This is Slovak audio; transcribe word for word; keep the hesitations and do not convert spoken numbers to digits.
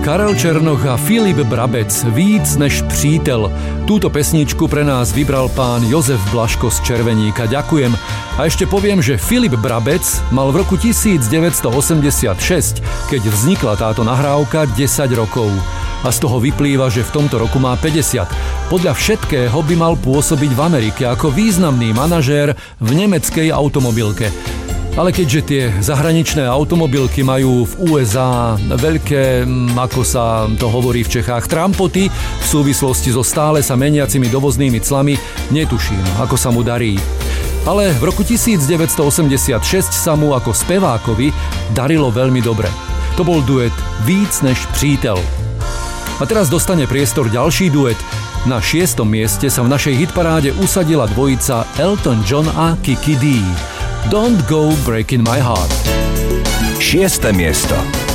Karel Černoch a Filip Brabec, Víc než přítel. Túto pesničku pre nás vybral pán Jozef Blaško z Červeníka. Ďakujem. A ešte poviem, že Filip Brabec mal v roku devätnásťstoosemdesiatšesť, keď vznikla táto nahrávka, desať rokov. A z toho vyplýva, že v tomto roku má päťdesiat. Podľa všetkého by mal pôsobiť v Amerike ako významný manažér v nemeckej automobilke. Ale keďže tie zahraničné automobilky majú v ú es á veľké, ako sa to hovorí v Čechách, trampoty v súvislosti so stále sa meniacimi dovoznými clami, netuším, ako sa mu darí. Ale v roku devätnásťstoosemdesiatšesť sa mu ako spevákovi darilo veľmi dobre. To bol duet Víc než přítel. A teraz dostane priestor ďalší duet. Na šiestom mieste sa v našej hitparáde usadila dvojica Elton John a Kiki Dee. Don't Go Breaking My Heart. Šieste miesto.